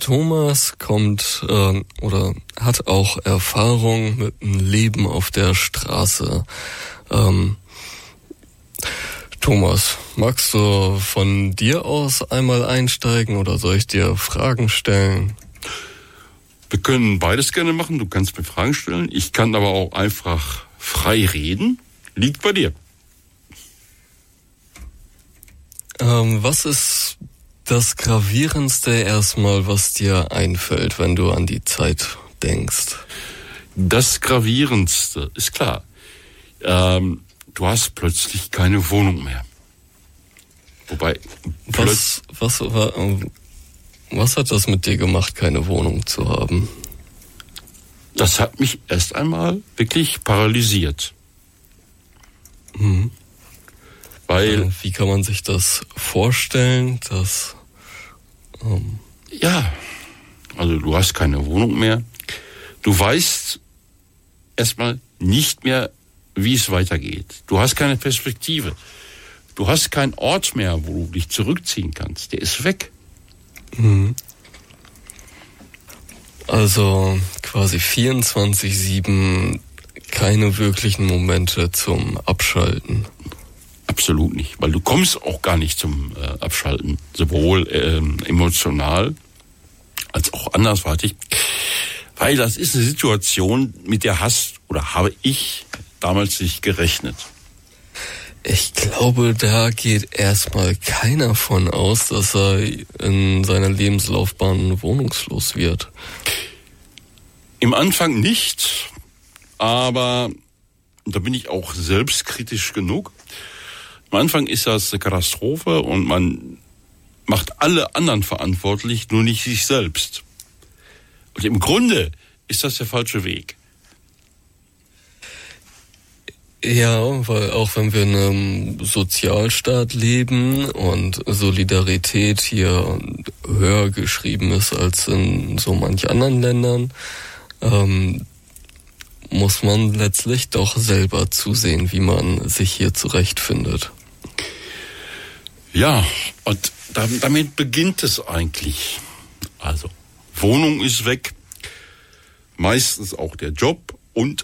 Thomas kommt oder hat auch Erfahrung mit dem Leben auf der Straße. Thomas, magst du von dir aus einmal einsteigen oder soll ich dir Fragen stellen? Wir können beides gerne machen. Du kannst mir Fragen stellen. Ich kann aber auch einfach frei reden. Liegt bei dir. Was ist das Gravierendste erstmal, was dir einfällt, wenn du an die Zeit denkst? Das Gravierendste ist klar. Du hast plötzlich keine Wohnung mehr. Wobei... Was hat das mit dir gemacht, keine Wohnung zu haben? Das hat mich erst einmal wirklich paralysiert. Mhm. Weil... Wie kann man sich das vorstellen, dass... Ja, also du hast keine Wohnung mehr. Du weißt erstmal nicht mehr, wie es weitergeht. Du hast keine Perspektive. Du hast keinen Ort mehr, wo du dich zurückziehen kannst. Der ist weg. Mhm. Also quasi 24/7 keine wirklichen Momente zum Abschalten. Absolut nicht, weil du kommst auch gar nicht zum Abschalten, sowohl emotional als auch andersweitig, weil das ist eine Situation, mit der habe ich damals nicht gerechnet. Ich glaube, da geht erstmal keiner von aus, dass er in seiner Lebenslaufbahn wohnungslos wird. Im Anfang nicht, aber da bin ich auch selbstkritisch genug. Am Anfang ist das eine Katastrophe und man macht alle anderen verantwortlich, nur nicht sich selbst. Und im Grunde ist das der falsche Weg. Ja, weil auch wenn wir in einem Sozialstaat leben und Solidarität hier höher geschrieben ist als in so manch anderen Ländern, muss man letztlich doch selber zusehen, wie man sich hier zurechtfindet. Ja, und damit beginnt es eigentlich. Also, Wohnung ist weg, meistens auch der Job und